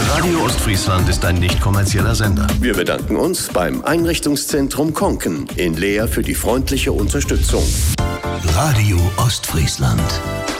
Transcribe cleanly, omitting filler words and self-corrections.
Radio Ostfriesland ist ein nicht kommerzieller Sender. Wir bedanken uns beim Einrichtungszentrum Konken in Leer für die freundliche Unterstützung. Radio Ostfriesland.